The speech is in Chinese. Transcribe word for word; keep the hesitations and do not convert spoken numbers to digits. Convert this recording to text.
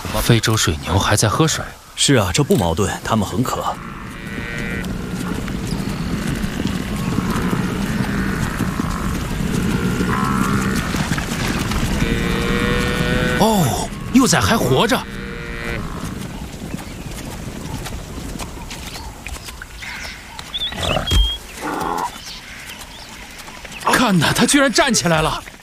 非洲水牛还在喝水。 是啊，这不矛盾，它们很渴。 哦，幼崽还活着。看呐，它居然站起来了！